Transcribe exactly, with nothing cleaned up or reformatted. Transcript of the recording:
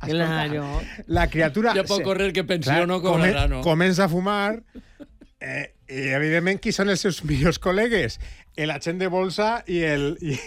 Claro. La criatura... Ja pot se- córrer que pensió clar, no cobrarà, come- no? Comença a fumar eh, i, evidentment, qui són els seus millors col·legues? L'agent de bolsa i el, i,